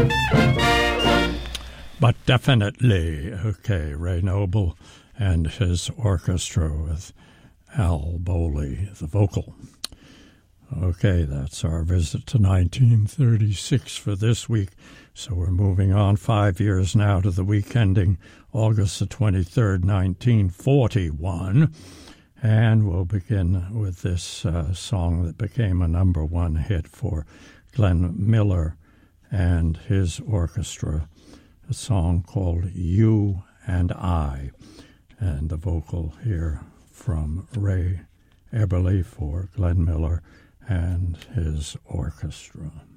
But definitely, okay, Ray Noble and his orchestra with Al Bowley, the vocal. Okay, that's our visit to 1936 for this week. So we're moving on 5 years now to the week ending August the 23rd, 1941. And we'll begin with this song that became a number one hit for Glenn Miller and his orchestra, a song called You and I. And the vocal here from Ray Eberle for Glenn Miller and his orchestra.